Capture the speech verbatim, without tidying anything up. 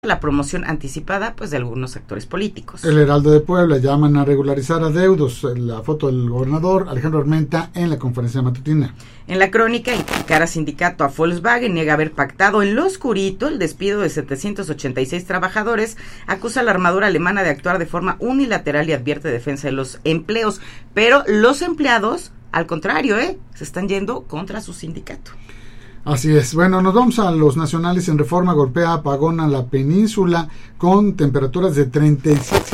la promoción anticipada pues de algunos actores políticos. El Heraldo de Puebla: llaman a regularizar adeudos. La foto del gobernador Alejandro Armenta en la conferencia matutina. En la Crónica: Incarcera sindicato a Volkswagen, niega haber pactado en lo oscurito el despido de setecientos ochenta y seis trabajadores, acusa a la armadora alemana de actuar de forma unilateral y advierte defensa de los empleos, pero los empleados, al contrario, ¿eh? se están yendo contra su sindicato. Así es. Bueno, nos vamos a los nacionales. En Reforma: golpea apagón a la península con temperaturas de treinta y siete